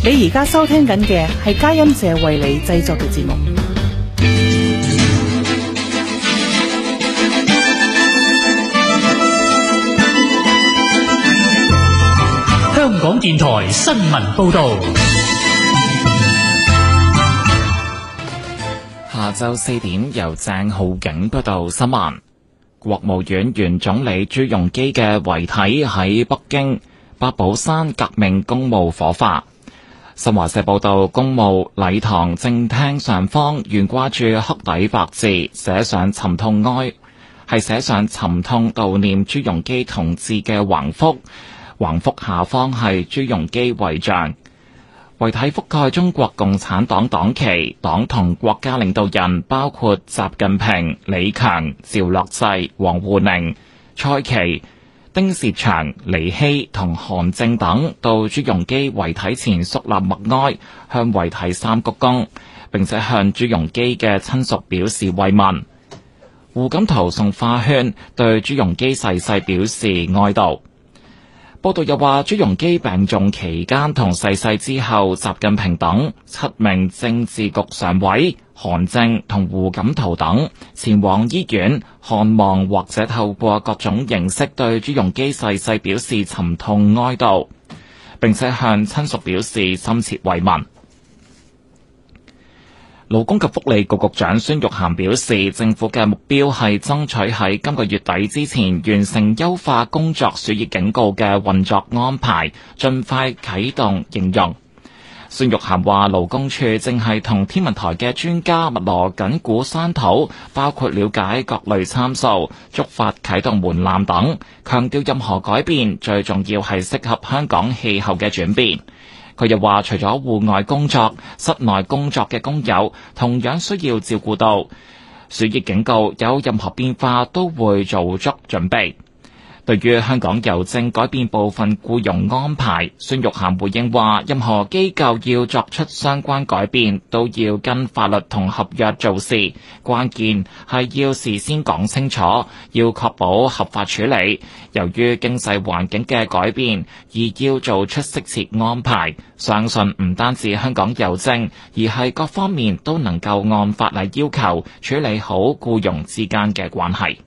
你而家收聽緊嘅係嘉欣姐為你製作嘅節目。 香港電台新聞報道。 下晝4點，由鄭浩景報道新聞。國務院原總理朱鎔基嘅遺體喺北京八寶山革命公墓火化。新華社報道，公墓禮堂正廳上方懸掛住黑底白字，寫上沉痛悼念朱鎔基同志嘅橫幅，橫幅下方係朱鎔基遺像。遺體覆蓋中國共產黨黨旗，黨同國家領導人包括習近平、李強、趙樂際、王滬寧、蔡奇、丁薛祥、李希同韓正等到朱鎔基遺體前肅立默哀，向遺體三鞠躬，並且向朱鎔基嘅親屬表示慰問。胡錦濤送花圈，對朱鎔基逝世表示哀悼。報道又話，朱鎔基病重期間同逝世之後，習近平等7名政治局常委、韓正同胡錦濤等前往醫院看望，或者透過各種形式對朱鎔基逝世表示沉痛哀悼，並且向親屬表示深切慰問。勞工及福利局局長孫玉菡表示，政府嘅目標係爭取喺今個月底之前完成優化工作暑熱警告嘅運作安排，盡快啟動應用。孫玉菡話，勞工處正係同天文台嘅專家密鑼緊鼓商討，包括了解各類參數、觸發啟動門檻等，強調任何改變最重要係適合香港氣候嘅轉變。佢又話，除咗戶外工作，室內工作嘅工友同樣需要照顧到。暑熱警告有任何變化都會做足準備。對於香港郵政改變部分僱傭安排，孫玉菡回應話，任何機構要作出相關改變，都要跟法律同合約做事，關鍵係要事先講清楚，要確保合法處理。由於經濟環境嘅改變，而要做出適切安排，相信唔單止香港郵政，而係各方面都能夠按法例要求處理好僱傭之間嘅關係。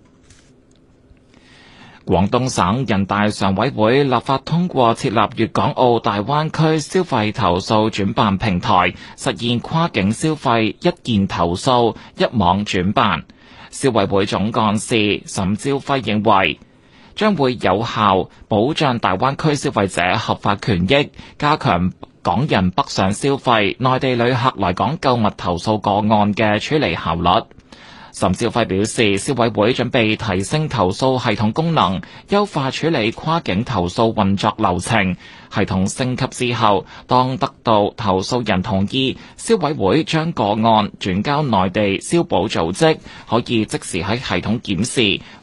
廣東省人大常委會立法通過設立粵港澳大灣區消費投訴轉辦平台，實現跨境消費一件投訴一網轉辦。消委會總幹事沈朝輝認為，將會有效保障大灣區消費者合法權益，加強港人北上消費、內地旅客來港購物投訴個案嘅處理效率。沈朝輝表示，消委會準備提升投訴系統功能，優化處理跨境投訴運作流程。系統升級之後，當得到投訴人同意，消委會將個案轉交內地消保組織，可以即時喺系統檢視